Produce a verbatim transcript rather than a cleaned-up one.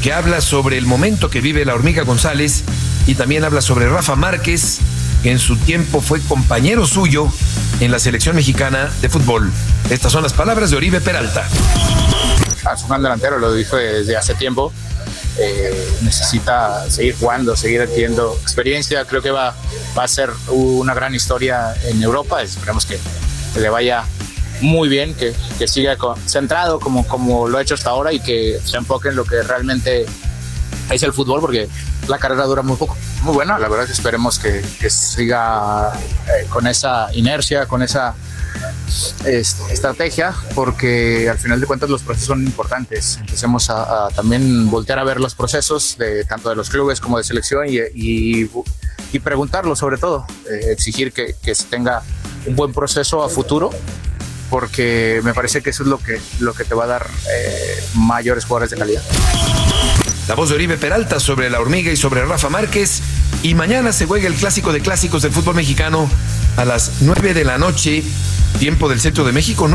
que habla sobre el momento que vive la Hormiga González y también habla sobre Rafa Márquez, que en su tiempo fue compañero suyo en la selección mexicana de fútbol. Estas son las palabras de Oribe Peralta. Es un gran delantero, lo dije desde hace tiempo. Eh, necesita seguir jugando, seguir adquiriendo experiencia. Creo que va, va a ser una gran historia en Europa. Esperemos que, que le vaya muy bien, que, que siga con, centrado como, como lo ha hecho hasta ahora y que se enfoque en lo que realmente es el fútbol, porque la carrera dura muy poco. Muy buena, la verdad es que esperemos que, que siga eh, con esa inercia, con esa es, estrategia, porque al final de cuentas los procesos son importantes. Empecemos a, a también voltear a ver los procesos de tanto de los clubes como de selección y, y, y preguntarlo sobre todo, eh, exigir que, que se tenga un buen proceso a futuro, porque me parece que eso es lo que, lo que te va a dar eh, mayores jugadores de calidad. La voz de Oribe Peralta sobre la Hormiga y sobre Rafa Márquez. Y mañana se juega el clásico de clásicos del fútbol mexicano a las nueve de la noche, tiempo del centro de México.